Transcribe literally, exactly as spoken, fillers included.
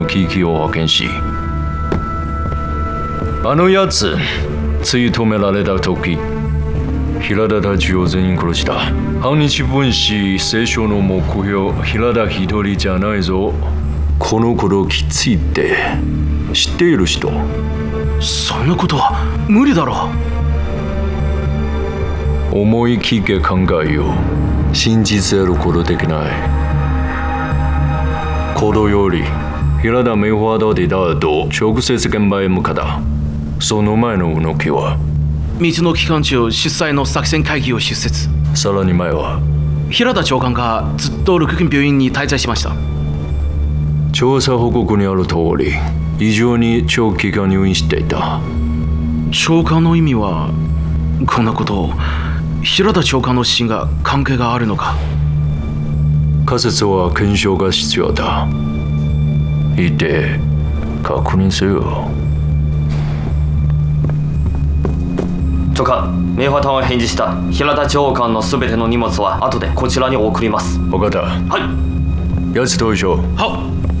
機器を派遣し、あのやつつい止められた時、平田たちを全員殺した。反日分子聖書の目標、平田一人じゃないぞ。このこときついって知っている人？ そんなことは無理だろう。思い切って考えよう。信じせることできない。行動より平田梅花と出た後、直接現場へ向かった。その前の動きは道の期間中、主催の作戦会議を出席。 さらに前は平田長官がずっと陸軍病院に滞在しました。 調査報告にある通り、異常に長期間入院していた。 長官の意味は、こんなことを平田長官の死が関係があるのか。 仮説は検証が必要だ。いて確認せよ。 長官、梅花は返事した。平田長官のすべての荷物は後でこちらに送ります。 分かった。 はい。 やつと一緒。 はっ。